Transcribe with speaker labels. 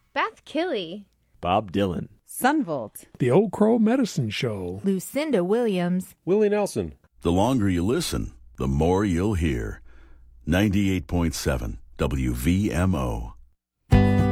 Speaker 1: Beth Killy,
Speaker 2: Bob Dylan,
Speaker 3: Sunvolt,
Speaker 4: The Old Crow Medicine Show,
Speaker 1: Lucinda Williams,
Speaker 5: Willie Nelson.
Speaker 6: The longer you listen, the more you'll hear. 98.7 WVMO.